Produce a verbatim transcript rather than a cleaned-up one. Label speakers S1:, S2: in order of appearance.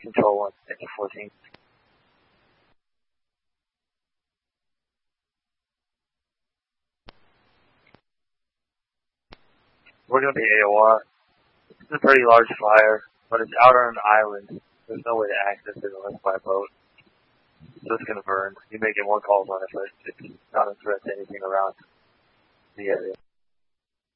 S1: Control one, Sector fourteen. Working on the A O R. It's a pretty large fire, but it's out on an island. There's no way to access it unless by boat. So it's gonna burn. You may get more calls on it, but it's not a threat to anything around the area.